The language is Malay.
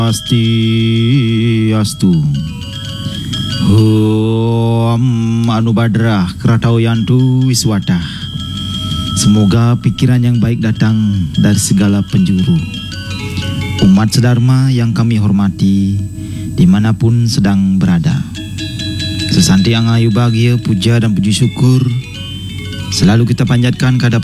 Swastiastu. Om Anubadrah Kratau Yantu Wiswata. Semoga pikiran yang baik datang dari segala penjuru. Umat sedharma yang kami hormati dimanapun sedang berada, sesanti yang ayu bahagia, puja dan puji syukur selalu kita panjatkan kepada